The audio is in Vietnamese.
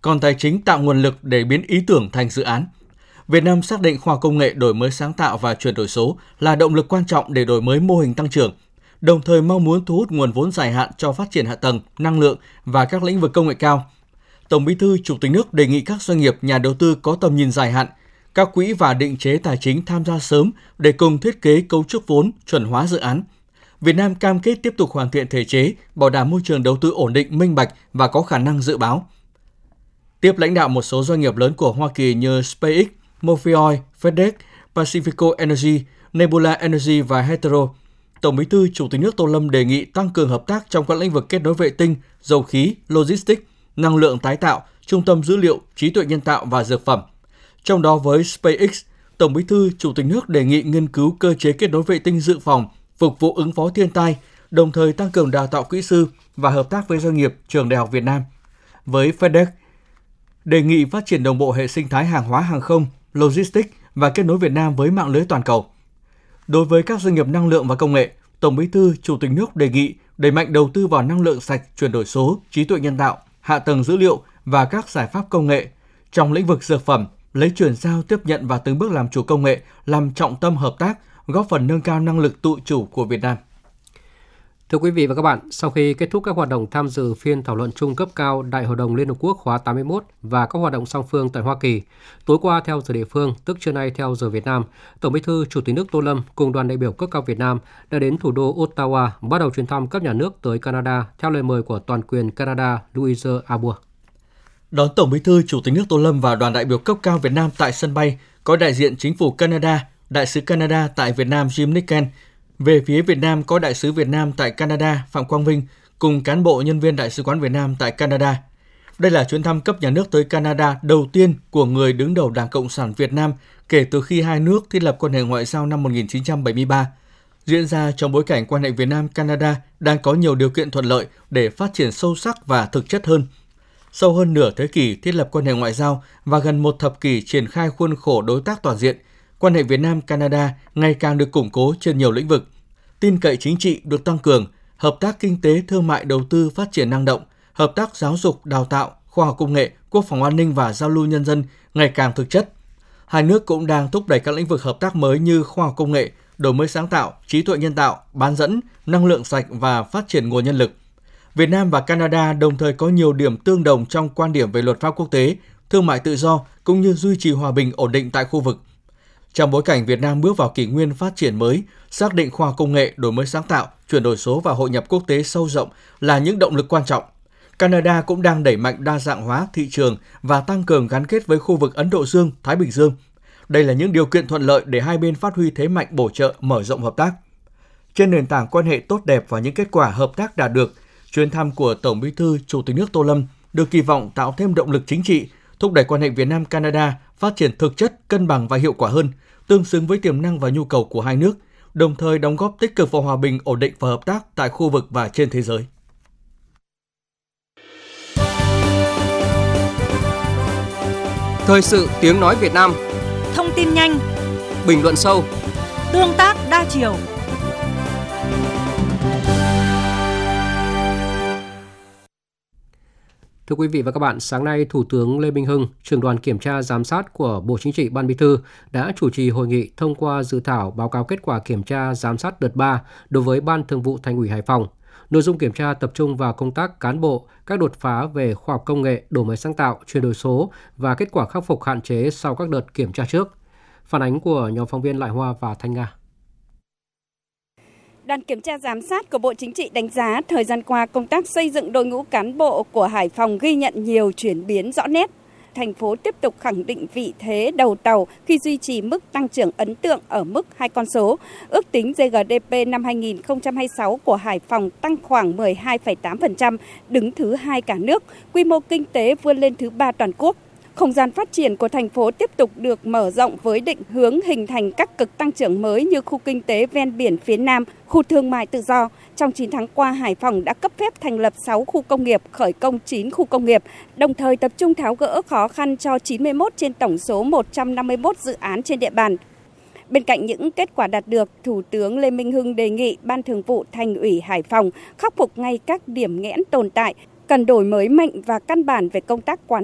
còn tài chính tạo nguồn lực để biến ý tưởng thành dự án. Việt Nam xác định khoa học công nghệ, đổi mới sáng tạo và chuyển đổi số là động lực quan trọng để đổi mới mô hình tăng trưởng, đồng thời mong muốn thu hút nguồn vốn dài hạn cho phát triển hạ tầng, năng lượng và các lĩnh vực công nghệ cao. Tổng Bí thư, Chủ tịch nước đề nghị các doanh nghiệp, nhà đầu tư có tầm nhìn dài hạn, các quỹ và định chế tài chính tham gia sớm để cùng thiết kế cấu trúc vốn, chuẩn hóa dự án. Việt Nam cam kết tiếp tục hoàn thiện thể chế, bảo đảm môi trường đầu tư ổn định, minh bạch và có khả năng dự báo. Tiếp lãnh đạo một số doanh nghiệp lớn của Hoa Kỳ như SpaceX, Movioi, FedEx, Pacifico Energy, Nebula Energy và Hetero, Tổng Bí thư, Chủ tịch nước Tô Lâm đề nghị tăng cường hợp tác trong các lĩnh vực kết nối vệ tinh, dầu khí, logistics, năng lượng tái tạo, trung tâm dữ liệu, trí tuệ nhân tạo và dược phẩm. Trong đó với SpaceX, Tổng Bí thư, Chủ tịch nước đề nghị nghiên cứu cơ chế kết nối vệ tinh dự phòng, phục vụ ứng phó thiên tai, đồng thời tăng cường đào tạo kỹ sư và hợp tác với doanh nghiệp, trường đại học Việt Nam. Với FedEx, đề nghị phát triển đồng bộ hệ sinh thái hàng hóa hàng không, logistics và kết nối Việt Nam với mạng lưới toàn cầu. Đối với các doanh nghiệp năng lượng và công nghệ, Tổng Bí thư, Chủ tịch nước đề nghị đẩy mạnh đầu tư vào năng lượng sạch, chuyển đổi số, trí tuệ nhân tạo, hạ tầng dữ liệu và các giải pháp công nghệ. Trong lĩnh vực dược phẩm, lấy chuyển giao, tiếp nhận và từng bước làm chủ công nghệ làm trọng tâm hợp tác, góp phần nâng cao năng lực tự chủ của Việt Nam. Thưa quý vị và các bạn, sau khi kết thúc các hoạt động tham dự phiên thảo luận chung cấp cao Đại hội đồng Liên Hợp Quốc khóa 81 và các hoạt động song phương tại Hoa Kỳ, tối qua theo giờ địa phương, tức trưa nay theo giờ Việt Nam, Tổng Bí thư, Chủ tịch nước Tô Lâm cùng đoàn đại biểu cấp cao Việt Nam đã đến thủ đô Ottawa bắt đầu chuyến thăm cấp nhà nước tới Canada theo lời mời của toàn quyền Canada Louise Arbour. Đón Tổng Bí thư, Chủ tịch nước Tô Lâm và đoàn đại biểu cấp cao Việt Nam tại sân bay có đại diện chính phủ Canada, đại sứ Canada tại Việt Nam Jim Nicken. Về phía Việt Nam có đại sứ Việt Nam tại Canada Phạm Quang Vinh cùng cán bộ nhân viên Đại sứ quán Việt Nam tại Canada. Đây là chuyến thăm cấp nhà nước tới Canada đầu tiên của người đứng đầu Đảng Cộng sản Việt Nam kể từ khi hai nước thiết lập quan hệ ngoại giao năm 1973, diễn ra trong bối cảnh quan hệ Việt Nam-Canada đang có nhiều điều kiện thuận lợi để phát triển sâu sắc và thực chất hơn. Sau hơn nửa thế kỷ thiết lập quan hệ ngoại giao và gần một thập kỷ triển khai khuôn khổ đối tác toàn diện, quan hệ Việt Nam-Canada ngày càng được củng cố trên nhiều lĩnh vực. Tin cậy chính trị được tăng cường, hợp tác kinh tế, thương mại, đầu tư phát triển năng động, hợp tác giáo dục, đào tạo, khoa học công nghệ, quốc phòng an ninh và giao lưu nhân dân ngày càng thực chất. Hai nước cũng đang thúc đẩy các lĩnh vực hợp tác mới như khoa học công nghệ, đổi mới sáng tạo, trí tuệ nhân tạo, bán dẫn, năng lượng sạch và phát triển nguồn nhân lực. Việt Nam và Canada đồng thời có nhiều điểm tương đồng trong quan điểm về luật pháp quốc tế, thương mại tự do cũng như duy trì hòa bình ổn định tại khu vực. Trong bối cảnh Việt Nam bước vào kỷ nguyên phát triển mới, xác định khoa học công nghệ, đổi mới sáng tạo, chuyển đổi số và hội nhập quốc tế sâu rộng là những động lực quan trọng. Canada cũng đang đẩy mạnh đa dạng hóa thị trường và tăng cường gắn kết với khu vực Ấn Độ Dương, Thái Bình Dương. Đây là những điều kiện thuận lợi để hai bên phát huy thế mạnh bổ trợ, mở rộng hợp tác. Trên nền tảng quan hệ tốt đẹp và những kết quả hợp tác đạt được, chuyến thăm của Tổng Bí thư, Chủ tịch nước Tô Lâm được kỳ vọng tạo thêm động lực chính trị, thúc đẩy quan hệ Việt Nam-Canada phát triển thực chất, cân bằng và hiệu quả hơn, tương xứng với tiềm năng và nhu cầu của hai nước, đồng thời đóng góp tích cực vào hòa bình, ổn định và hợp tác tại khu vực và trên thế giới. Thời sự tiếng nói Việt Nam. Thông tin nhanh, bình luận sâu, tương tác đa chiều. Thưa quý vị và các bạn, sáng nay Thủ tướng Lê Minh Hưng, trưởng đoàn kiểm tra giám sát của Bộ Chính trị Ban Bí thư đã chủ trì hội nghị thông qua dự thảo báo cáo kết quả kiểm tra giám sát đợt 3 đối với Ban Thường vụ Thành ủy Hải Phòng. Nội dung kiểm tra tập trung vào công tác cán bộ, các đột phá về khoa học công nghệ, đổi mới sáng tạo, chuyển đổi số và kết quả khắc phục hạn chế sau các đợt kiểm tra trước. Phản ánh của nhóm phóng viên Lại Hoa và Thanh Nga. Đoàn kiểm tra giám sát của Bộ Chính trị đánh giá thời gian qua công tác xây dựng đội ngũ cán bộ của Hải Phòng ghi nhận nhiều chuyển biến rõ nét. Thành phố tiếp tục khẳng định vị thế đầu tàu khi duy trì mức tăng trưởng ấn tượng ở mức 2 con số. Ước tính GDP năm 2026 của Hải Phòng tăng khoảng 12,8%, đứng thứ 2 cả nước, quy mô kinh tế vươn lên thứ 3 toàn quốc. Không gian phát triển của thành phố tiếp tục được mở rộng với định hướng hình thành các cực tăng trưởng mới như khu kinh tế ven biển phía Nam, khu thương mại tự do. Trong 9 tháng qua, Hải Phòng đã cấp phép thành lập 6 khu công nghiệp, khởi công 9 khu công nghiệp, đồng thời tập trung tháo gỡ khó khăn cho 91 trên tổng số 151 dự án trên địa bàn. Bên cạnh những kết quả đạt được, Thủ tướng Lê Minh Hưng đề nghị Ban Thường vụ Thành ủy Hải Phòng khắc phục ngay các điểm nghẽn tồn tại, cần đổi mới mạnh và căn bản về công tác quản